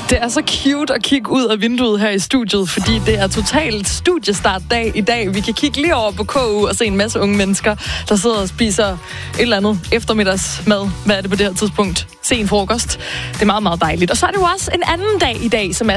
Det er så cute at kigge ud af vinduet her i studiet, fordi det er totalt studiestartdag i dag. Vi kan kigge lige over på KU og se en masse unge mennesker, der sidder og spiser et eller andet eftermiddagsmad. Hvad er det på det her tidspunkt? Sen frokost. Det er meget, meget dejligt. Og så er det jo også en anden dag i dag, som er